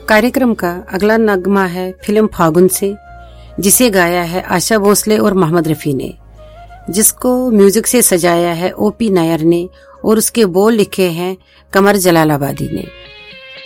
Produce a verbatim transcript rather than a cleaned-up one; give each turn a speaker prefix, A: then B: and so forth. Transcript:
A: कार्यक्रम का अगला नगमा है फिल्म फागुन से, जिसे गाया है आशा भोसले और मोहम्मद रफी ने, जिसको म्यूजिक से सजाया है ओपी नायर ने और उसके बोल लिखे हैं कमर जलालाबादी ने।